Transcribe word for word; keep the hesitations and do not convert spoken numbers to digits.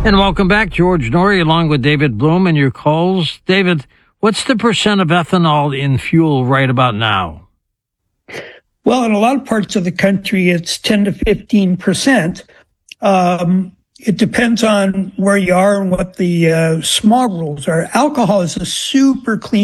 And welcome back, George Noory, along with David Bloom and your calls. David, what's the percent of ethanol in fuel right about now? Well, in a lot of parts of the country, it's ten to fifteen percent. Um, it depends on where you are and what the uh, smog rules are. Alcohol is a super clean